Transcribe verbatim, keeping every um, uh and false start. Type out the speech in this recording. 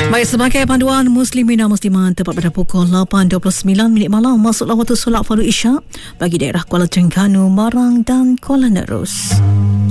Baik, sebagai panduan Muslimin dan Muslimat, tepat pada pukul lapan dua puluh sembilan minit malam masuklah waktu solat fardu Isyak bagi daerah Kuala Terengganu, Marang dan Kuala Nerus.